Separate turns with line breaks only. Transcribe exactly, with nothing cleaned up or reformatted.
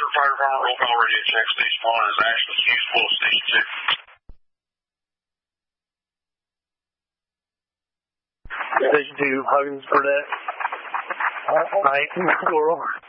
fire department, roll call radio check. Station one is Ashland, useful. Station two.
Station two, Huggins for that. Night, Coral.